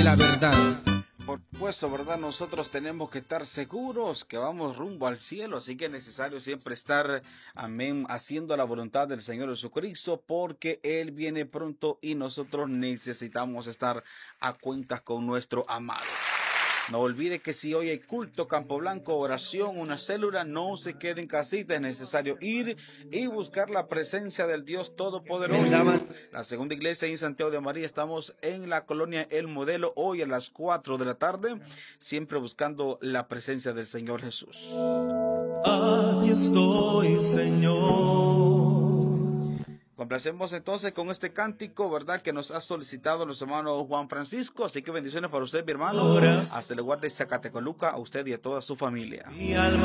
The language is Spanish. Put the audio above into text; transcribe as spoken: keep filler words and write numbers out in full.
de la verdad. Por supuesto, ¿verdad? Nosotros tenemos que estar seguros que vamos rumbo al cielo, así que es necesario siempre estar, amén, haciendo la voluntad del Señor Jesucristo, porque Él viene pronto y nosotros necesitamos estar a cuentas con nuestro amado. No olvide que si hoy hay culto, Campo Blanco, oración, una célula, no se quede en casita, es necesario ir y buscar la presencia del Dios Todopoderoso. La segunda iglesia en Santiago de María, estamos en la colonia El Modelo, hoy a las cuatro de la tarde, siempre buscando la presencia del Señor Jesús. Aquí estoy, Señor. Complacemos entonces con este cántico, ¿verdad?, que nos ha solicitado nuestro hermano Juan Francisco. Así que bendiciones para usted, mi hermano. Hasta el lugar de Zacatecoluca, a usted y a toda su familia.